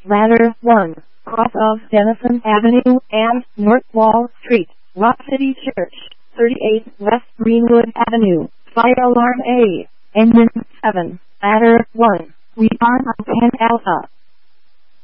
Ladder 1, cross of Denison Avenue and North Wall Street, Rock City Church, 38 West Greenwood Avenue. Fire alarm A. Engine 7. Ladder 1. We are on 10 Alpha.